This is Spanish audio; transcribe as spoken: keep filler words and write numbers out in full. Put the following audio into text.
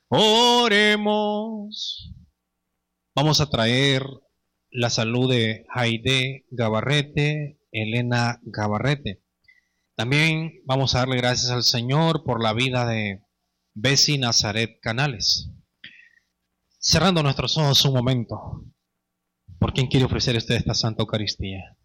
Oremos. Vamos a traer la salud de Haide Gabarrete, Elena Gabarrete. También vamos a darle gracias al Señor por la vida de Bessie Nazaret Canales. Cerrando nuestros ojos un momento, ¿por quién quiere ofrecer usted esta Santa Eucaristía?